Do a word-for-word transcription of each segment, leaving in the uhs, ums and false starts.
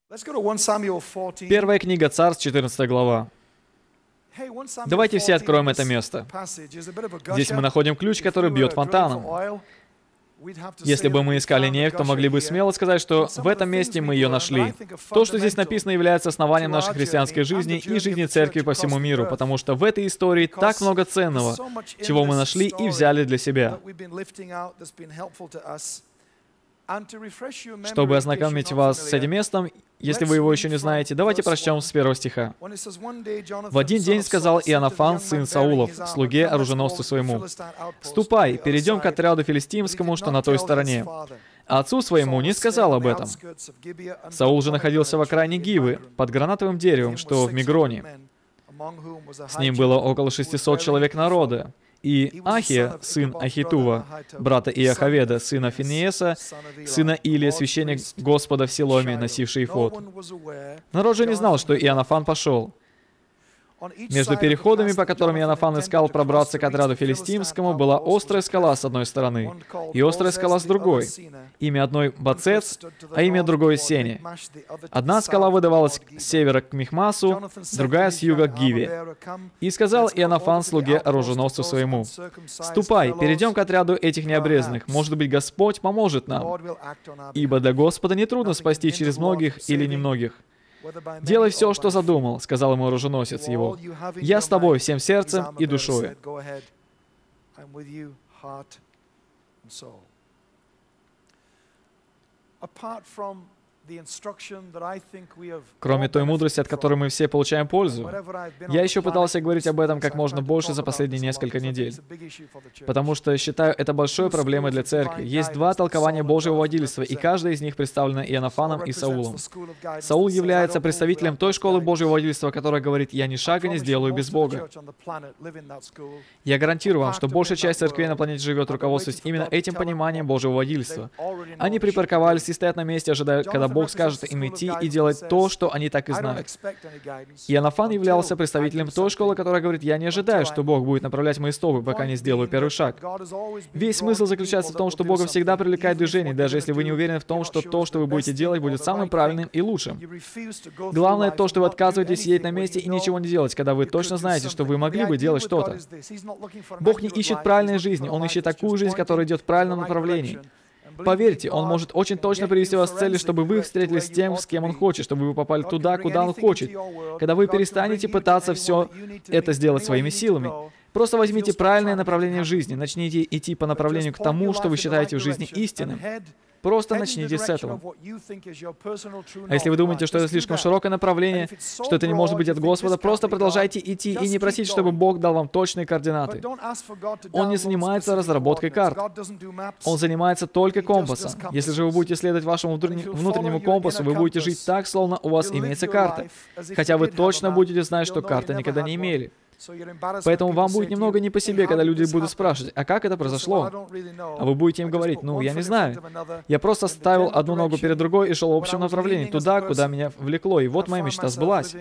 Первая книга Царств, четырнадцатая глава. Давайте все откроем это место. Здесь мы находим ключ, который бьет фонтаном. Если бы мы искали нефть, то могли бы смело сказать, что в этом месте мы ее нашли. То, что здесь написано, является основанием нашей христианской жизни и жизни церкви по всему миру, потому что в этой истории так много ценного, чего мы нашли и взяли для себя. Чтобы ознакомить вас с этим местом, если вы его еще не знаете, давайте прочтем с первого стиха. «В один день сказал Иоаннафан, сын Саулов, слуге оруженосцу своему, «Ступай, перейдем к отряду филистимскому, что на той стороне». А отцу своему не сказал об этом. Саул же находился в окраине Гивы, под гранатовым деревом, что в Мигроне. С ним было около шестисот человек народа. И Ахия, сын Ахитува, брата Иохаведа, сына Финееса, сына Илия, священник Господа в Силоме, носивший эфод. Народ же не знал, что Иоаннафан пошел. Между переходами, по которым Иоаннафан искал пробраться к отряду филистимскому, была острая скала с одной стороны и острая скала с другой. Имя одной Бацец, а имя другой Сени. Одна скала выдавалась с севера к Михмасу, другая с юга к Гиве. И сказал Иоаннафан слуге оруженосцу своему: «Ступай, перейдем к отряду этих необрезанных. Может быть, Господь поможет нам. Ибо для Господа нетрудно спасти через многих или немногих. Делай все, что задумал», — сказал ему оруженосец его. «Я с тобой всем сердцем и душой». Кроме той мудрости, от которой мы все получаем пользу, я еще пытался говорить об этом как можно больше за последние несколько недель, потому что считаю это большой проблемой для церкви. Есть два толкования Божьего водительства, и каждое из них представлено Иоаннафаном и Саулом. Саул является представителем той школы Божьего водительства, которая говорит: «Я ни шага не сделаю без Бога». Я гарантирую вам, что большая часть церквей на планете живет, руководствуясь именно этим пониманием Божьего водительства. Они припарковались и стоят на месте, ожидая, когда Бог скажет им идти и делать то, что они так и знают. Иоаннафан являлся представителем той школы, которая говорит: «Я не ожидаю, что Бог будет направлять мои стопы, пока не сделаю первый шаг». Весь смысл заключается в том, что Бога всегда привлекает движение, даже если вы не уверены в том, что то, что вы будете делать, будет самым правильным и лучшим. Главное то, что вы отказываетесь сидеть на месте и ничего не делать, когда вы точно знаете, что вы могли бы делать что-то. Бог не ищет правильной жизни, Он ищет такую жизнь, которая идет в правильном направлении. Поверьте, Он может очень точно привести вас к цели, чтобы вы встретились с тем, с кем Он хочет, чтобы вы попали туда, куда Он хочет. Когда вы перестанете пытаться все это сделать своими силами, просто возьмите правильное направление в жизни, начните идти по направлению к тому, что вы считаете в жизни истинным. Просто начните с этого. А если вы думаете, что это слишком широкое направление, что это не может быть от Господа, просто продолжайте идти и не просите, чтобы Бог дал вам точные координаты. Он не занимается разработкой карт. Он занимается только компасом. Если же вы будете следовать вашему внутреннему компасу, вы будете жить так, словно у вас имеется карта, хотя вы точно будете знать, что карты никогда не имели. Поэтому вам будет немного не по себе, когда люди будут спрашивать: «А как это произошло?» А вы будете им говорить: «Ну, я не знаю. Я просто ставил одну ногу перед другой и шел в общем направлении, туда, куда меня влекло, и вот моя мечта сбылась».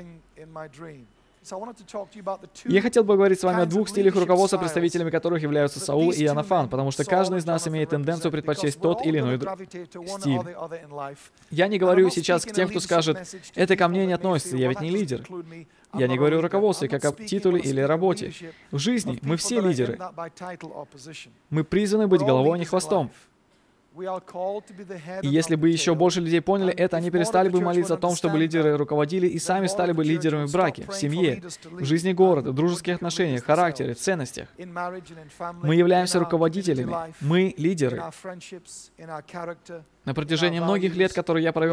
Я хотел бы говорить с вами о двух стилях руководства, представителями которых являются Саул и Иоаннафан, потому что каждый из нас имеет тенденцию предпочесть тот или иной стиль. Я не говорю сейчас к тем, кто скажет: «Это ко мне не относится, я ведь не лидер». Я не говорю о руководстве, как о титуле или работе. В жизни мы все лидеры. Мы призваны быть головой, а не хвостом. И если бы еще больше людей поняли это, они перестали бы молиться о том, чтобы лидеры руководили, и сами стали бы лидерами в браке, в семье, в жизни города, в дружеских отношениях, характере, в ценностях. Мы являемся руководителями. Мы лидеры. На протяжении многих лет, которые я провел